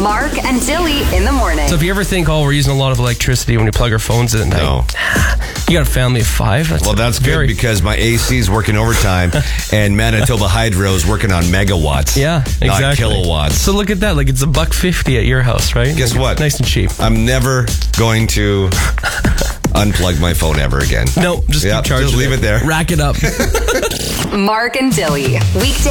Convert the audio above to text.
Mark and Dilly in the morning. So if you ever think, we're using a lot of electricity when we plug our phones in at night. No. You got a family of 5? That's good because my AC is working overtime and Manitoba Hydro is working on megawatts. Yeah, exactly. Not kilowatts. So look at that. Like, it's $1.50 at your house, right? Guess what? Nice and cheap. I'm never going to unplug my phone ever again. No, just keep charging. Just leave it there. Rack it up. Mark and Dilly, weekday